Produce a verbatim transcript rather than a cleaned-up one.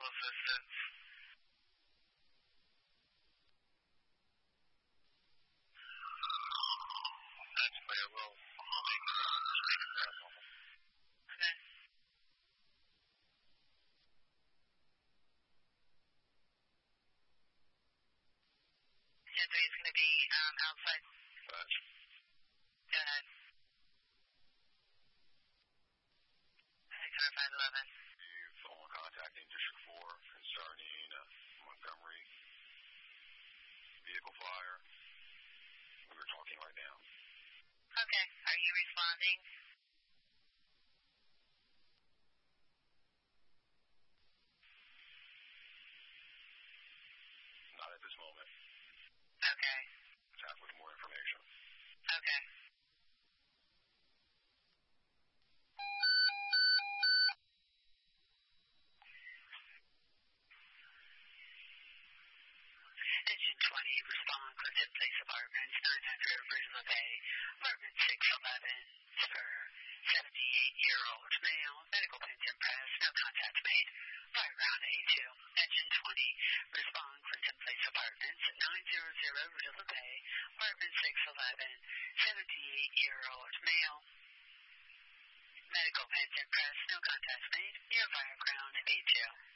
medical assistance. That's clear. We'll, we'll make it on the street if that's normal. Okay. ten three is going to be um, outside. Gotcha. Go ahead. six hundred five eleven. Phone contacting District four concerning uh, Montgomery vehicle fire. We were talking right now. Okay. Are you responding? Not at this moment. Okay. Tap with more information. Okay. Engine twenty, respond, Clinton Place Apartments, nine hundred Original Bay, Apartment six eleven, for seventy-eight-year-old male, medical pins impressed, no contact made, fire ground A two. Engine twenty, respond, Clinton Place Apartments, nine hundred Original Bay, Apartment six eleven, seventy-eight-year-old male, medical pins impressed, no contact made, near fire ground A two.